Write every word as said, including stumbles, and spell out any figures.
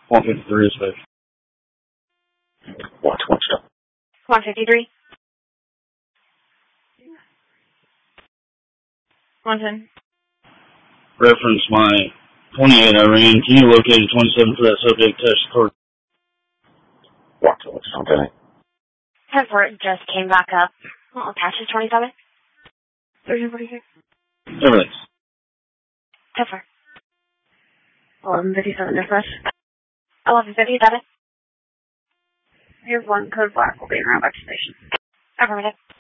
one fifty-three is safe. Watch, watch up. one fifty-three. one ten. Reference my twenty-eight I ran. Can you locate a twenty-seven for that subject test card? Watch, watch, okay. ten four, it just came back up. Well, patches twenty-seven. thirteen forty-six. Everything. ten four. eleven fifty-seven, dispatch. eleven fifty-seven. Here's one code black. We'll be around back to station. Affirmative.